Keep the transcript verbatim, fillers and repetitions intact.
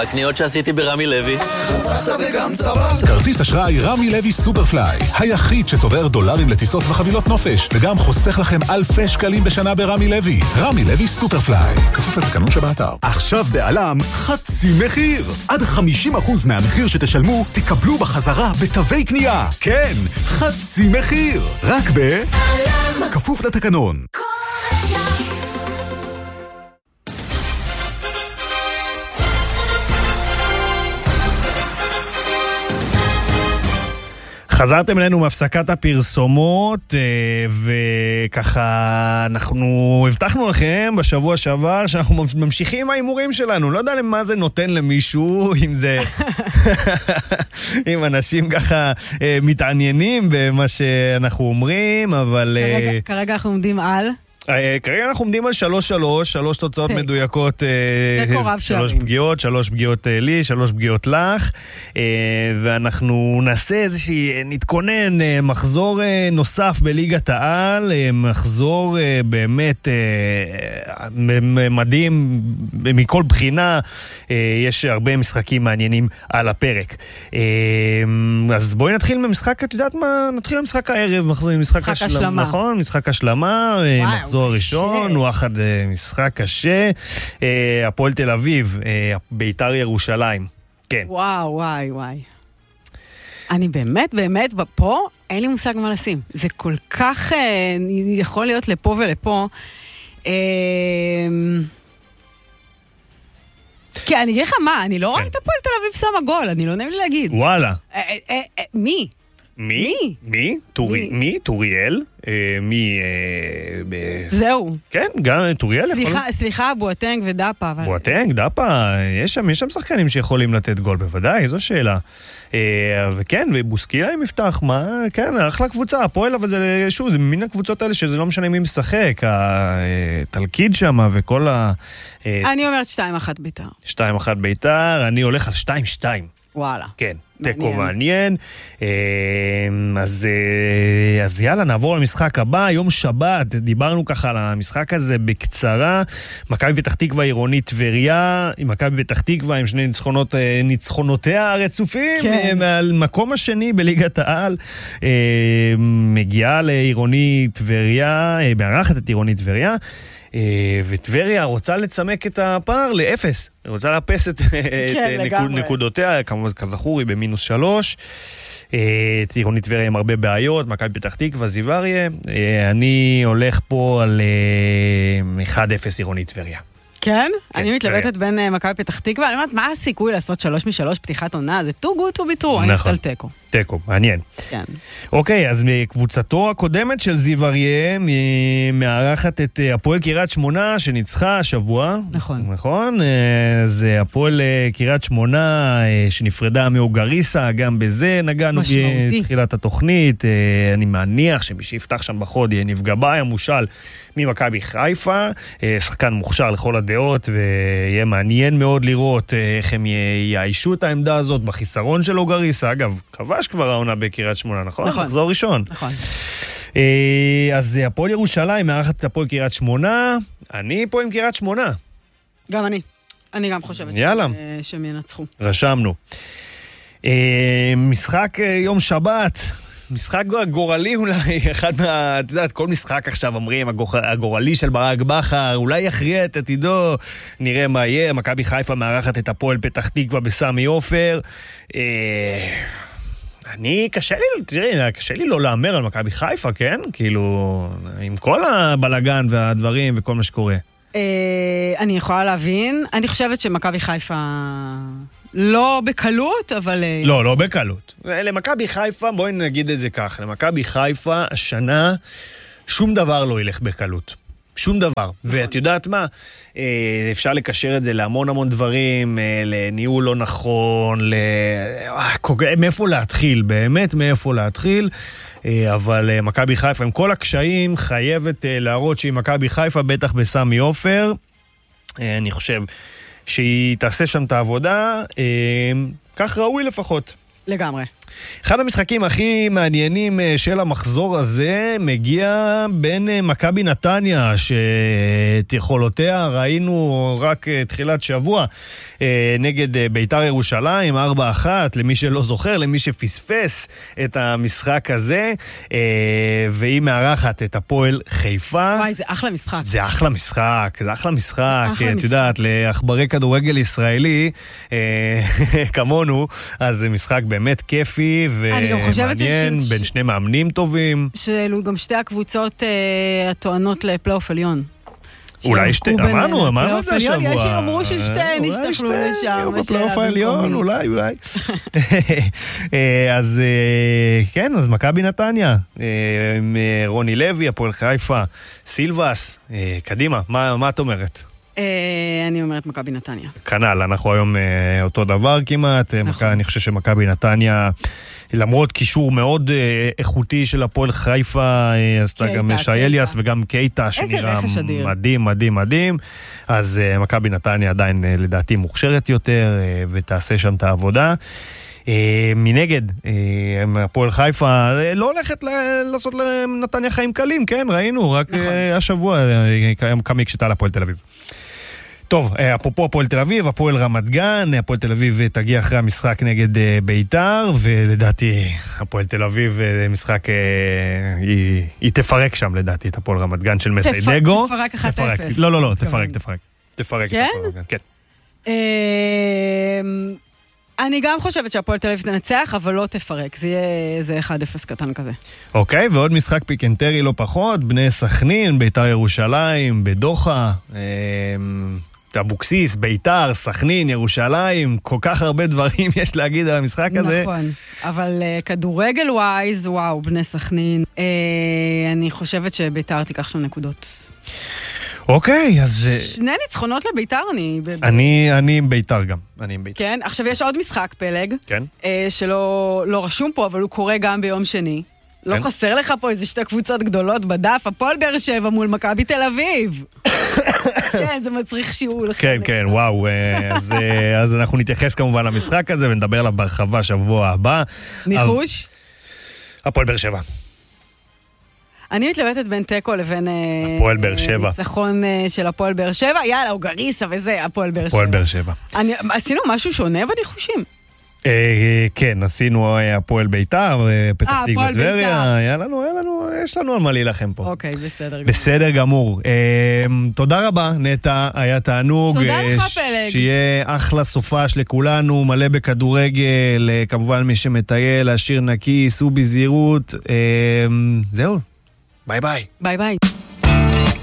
בקניות שעשיתי ברמי לוי. חסכת וגם צברת. כרטיס אשראי רמי לוי סופרפליי, היחיד שצובר דולרים לטיסות וחבילות נופש, וגם חוסך לכם אלפי שקלים בשנה ברמי לוי. רמי לוי סופרפליי, כפוף לתקנון שבאתר. עכשיו בעלם חצי מחיר. עד חמישים אחוז מהמחיר שתשלמו תקבלו בחזרה בתווי קנייה. כן, חצי מחיר. רק בעלם. כפוף לתקנון. חזרתם אלינו מהפסקת הפרסומות, וככה אנחנו הבטחנו לכם בשבוע שעבר שאנחנו ממשיכים עם האימורים שלנו. לא יודע למה זה נותן למישהו, אם זה... אם אנשים ככה מתעניינים במה שאנחנו אומרים, אבל... כרגע, כרגע אנחנו עומדים על... כרגע אנחנו עומדים על שלוש שלוש, שלוש תוצאות מדויקות, שלוש פגיעות, שלוש פגיעות לי, שלוש פגיעות לך, ואנחנו נעשה איזושהי, נתכונן מחזור נוסף בליגת העל, מחזור באמת מדהים מכל בחינה, יש הרבה משחקים מעניינים על הפרק. אז בואי נתחיל במשחק, את יודעת מה? נתחיל במשחק הערב, משחק השלמה, נכון? משחק השלמה, מחזור הראשון, הוא אחד משחק קשה, הפועל תל אביב, ביתר ירושלים. כן. וואו, וואי, וואי. אני באמת, באמת, פה אין לי מושג מה לשים. זה כל כך יכול להיות לפה ולפה. כי אני אגיד לך מה, אני לא רואה את הפועל תל אביב שמה גול, אני לא נעים לי להגיד. וואלה. מי? מי? מי? מי? טוריאל? מי? זהו. כן, גם טוריאל. סליחה, בואטנג ודאפה. בואטנג, דאפה, יש שם שחקנים שיכולים לתת גול, בוודאי, זו שאלה. וכן, ובוסקילה עם מפתח, מה? כן, אחלה קבוצה, הפועל, אבל זה, שוב, זה מין הקבוצות האלה שזה לא משנה מי משחק, התלכיד שם וכל ה... אני אומרת שתיים אחת ביתר. שתיים אחת ביתר, אני הולך על שתיים שתיים. וואלה. כן, תיקו מעניין. אז, אז יאללה, נעבור למשחק הבא, יום שבת, דיברנו ככה על המשחק הזה בקצרה, מכבי פתח תקווה עירונית טבריה, עם מכבי פתח תקווה עם שני ניצחונות, ניצחונותיה הרצופים, כן. מעל מקום השני בליגת העל, מגיעה לעירונית טבריה, מארחת את עירונית טבריה, וטבריה רוצה לצמק את הפער לאפס, רוצה לאפס את, כן, את נקודותיה, כזכור היא במינוס שלוש, עירונית טבריה עם הרבה בעיות, מכבי פתח תקווה, זיו אריה, אני הולך פה על אחד אפס עירונית טבריה. כן? אני מתלבטת בין מכבי פתח תקווה, אני אומרת, מה הסיכוי לעשות שלוש משלוש פתיחת עונה? זה too good to be true, אני אצטל תיקו. תיקו, מעניין. כן. אוקיי, אז מקבוצתו הקודמת של זיו אריה, מארחת את הפועל קריית שמונה, שניצחה השבוע. נכון. נכון? זה הפועל קריית שמונה, שנפרדה מאוגריסה, גם בזה נגענו בתחילת התוכנית. אני מניח שמי שיפתח שם בחוד יהיה נפגע בי, המושל ממכבי חיפה, שחקן מוכשר לכל הדעות, ויהיה מעניין מאוד לראות איך הם יאיישו את העמדה הזאת בחיסרון של אוגריסה. אגב, כבש כבר העונה בקריית שמונה, נכון? נכון. מחזור ראשון. נכון. אז הפועל ירושלים מארחת את הפועל קריית שמונה, אני פה עם קריית שמונה. גם אני. אני גם חושבת יאללה. שהם ינצחו. רשמנו. משחק יום שבת, משחק גורלי אולי, אחד מה, את יודעת, כל משחק עכשיו אומרים, הגורלי של ברק בכר, אולי יכריע את עתידו, נראה מה יהיה, מכבי חיפה מארחת את הפועל פתח תקווה בסמי עופר, אני, קשה לי, תראי, קשה לי לא לאמר על מכבי חיפה, כן? כאילו, עם כל הבלגן והדברים וכל מה שקורה. אני יכולה להבין, אני חושבת שמכבי חיפה לא בקלות, אבל... לא, לא בקלות. למכבי חיפה, בואי נגיד את זה כך, למכבי חיפה השנה שום דבר לא ילך בקלות. שום דבר. ואת יודעת מה? אפשר לקשר את זה להמון המון דברים, לניהול לא נכון, מאיפה להתחיל, באמת מאיפה להתחיל, אבל מכבי חיפה עם כל הקשיים חייבת להראות שהיא מכבי חיפה בטח בסמי עופר. אני חושב שהיא תעשה שם את העבודה, כך ראוי לפחות. לגמרי. אחד המשחקים הכי מעניינים של המחזור הזה מגיע בין מכבי נתניה, שאת יכולותיה ראינו רק תחילת שבוע נגד ביתר ירושלים, ארבע אחת, למי שלא זוכר, למי שפספס את המשחק הזה, והיא מארחת את הפועל חיפה. וואי, זה אחלה משחק. זה אחלה משחק, זה אחלה משחק, את יודעת, לאחברי כדורגל ישראלי, כמונו, אז זה משחק באמת כיפי ומעניין, בין שני מאמנים טובים. שאלו גם שתי הקבוצות הטוענות לפלייאוף עליון. אולי שתי, אמרנו, אמרנו את זה השבוע. יש שאמרו ששתיהן ישתכלו לשם. בפלייאוף העליון, אולי, אולי. אז כן, אז מכבי נתניה, רוני לוי, הפועל חיפה, סילבס, קדימה, מה את אומרת? אני אומרת מכבי נתניה. כנ"ל, אנחנו היום אותו דבר כמעט. אני חושב שמכבי נתניה, למרות קישור מאוד איכותי של הפועל חיפה, עשתה גם שי אליאס וגם קייטה, שנראה מדהים, מדהים, מדהים. אז מכבי נתניה עדיין לדעתי מוכשרת יותר, ותעשה שם את העבודה. מנגד, הפועל חיפה לא הולכת לעשות לנתניה חיים קלים, כן, ראינו, רק השבוע כמה הקשתה לפועל תל אביב. טוב, אפרופו הפועל תל אביב, הפועל רמת גן, הפועל תל אביב תגיע אחרי המשחק נגד ביתר, ולדעתי הפועל תל אביב משחק, היא, היא תפרק שם לדעתי את הפועל רמת גן של מסיידגו. תפרק אחת אפס. לא, לא, לא, תפרק, תפרק. תפרק כן? את הפועל רמת גן, כן. אני גם חושבת שהפועל תל אביב תנצח, אבל לא תפרק. זה יהיה זה אחד אפס קטן כזה. אוקיי, ועוד משחק פיקנטרי לא פחות, בני סכנין, ביתר ירושלים, בדוחה, אבוקסיס, ביתר, סכנין, ירושלים, כל כך הרבה דברים יש להגיד על המשחק הזה. נכון, אבל כדורגל ווייז, וואו, בני סכנין, אני חושבת שביתר תיקח שם נקודות. אוקיי, אז... שני ניצחונות לביתר, אני... אני, אני עם ביתר גם. אני עם ביתר. כן, עכשיו יש עוד משחק פלג. כן. שלא לא רשום פה, אבל הוא קורה גם ביום שני. לא חסר לך פה איזה שתי קבוצות גדולות בדף, הפועל באר שבע מול מכבי תל אביב. כן, זה מצריך שיעול. כן, כן, וואו. אז, אז אנחנו נתייחס כמובן למשחק הזה, ונדבר עליו בהרחבה שבוע הבא. ניחוש? הפועל באר שבע. אני מתלבטת בין טקו לבין הפועל באר שבע. ניצחון של הפועל באר שבע. יאללה, הוא גריסה וזה, הפועל באר שבע. הפועל באר שבע. עשינו משהו שונה בניחושים. כן, עשינו הפועל ביתר, פתח תקווה טבריה, היה לנו, היה לנו, יש לנו על מה להילחם פה. אוקיי, בסדר גמור. בסדר גמור. תודה רבה, נטע, היה תענוג. תודה לך, פלג. שיהיה אחלה סופש לכולנו, מלא בכדורגל, כמובן מי שמטייל, השיר נקי, סעו בזהירות. זהו, ביי ביי. ביי ביי.